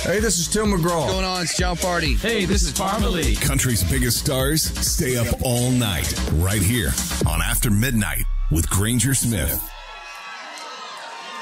Hey, this is Tim McGraw. What's going on? It's John Party. Hey, this is Parmalee. Country's biggest stars stay up all night right here on After Midnight with Granger Smith.